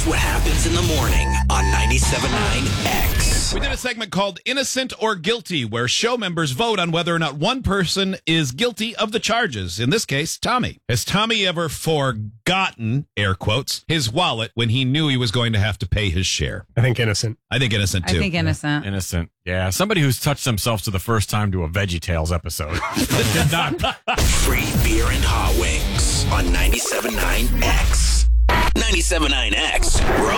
Here's what happens in the morning on 97.9 X. We did a segment called Innocent or Guilty, where show members vote on whether or not one person is guilty of the charges. In this case, Tommy. Has Tommy ever forgotten, air quotes, his wallet when he knew he was going to have to pay his share? I think innocent. I think innocent, too. I think innocent. Innocent. Yeah, somebody who's touched themselves to the first time to a VeggieTales episode. Did not. Free beer and hot wings on 97.9 X. 97.9 X.